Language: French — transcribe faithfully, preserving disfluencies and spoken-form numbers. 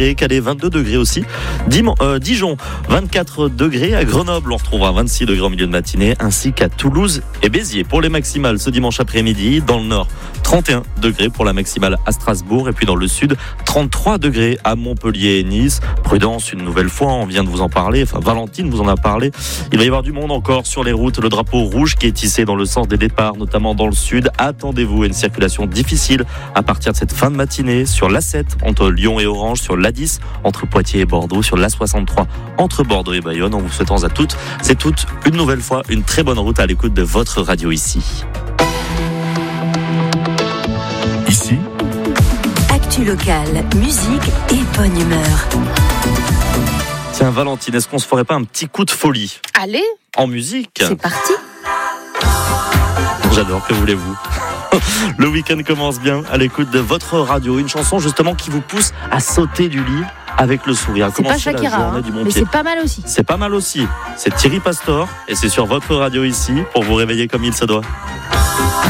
degrés, Calais vingt-deux degrés aussi, Dim- euh, Dijon vingt-quatre degrés, à Grenoble on retrouvera vingt-six degrés en milieu de matinée, ainsi qu'à Toulouse et Béziers. Pour les maximales ce dimanche après-midi, dans le nord trente et un degrés pour la maximale à Strasbourg, et puis dans le sud trente-trois degrés à Montpellier et Nice. Prudence une nouvelle fois, on vient de vous en parler, enfin Valentine vous en a parlé, il va y avoir du monde encore sur les routes, le drapeau rouge qui est tissé dans le sens des départs, notamment dans le sud. Attendez-vous à une circulation difficile à partir de cette fin de matinée sur l'A sept entre Lyon et Orange, sur l'A dix entre Poitiers et Bordeaux, sur l'A soixante-trois entre Bordeaux et Bayonne. En vous souhaitant à toutes et toutes une nouvelle fois une très bonne route à l'écoute de votre radio ici. Ici, actu locale, musique et bonne humeur. Tiens Valentine, est-ce qu'on se ferait pas un petit coup de folie Allez, en musique? c'est parti. J'adore, que voulez-vous? Le week-end commence bien à l'écoute de votre radio. Une chanson justement qui vous pousse à sauter du lit avec le sourire. C'est pas Commencer la Shakira, journée hein, du bon mais pied. c'est pas mal aussi. C'est pas mal aussi. C'est Thierry Pastor et c'est sur votre radio ici pour vous réveiller comme il se doit.